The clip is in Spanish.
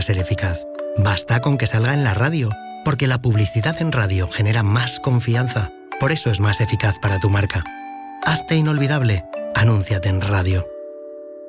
ser eficaz. Basta con que salga en la radio, porque la publicidad en radio genera más confianza. Por eso es más eficaz para tu marca. Hazte inolvidable. Anúnciate en radio.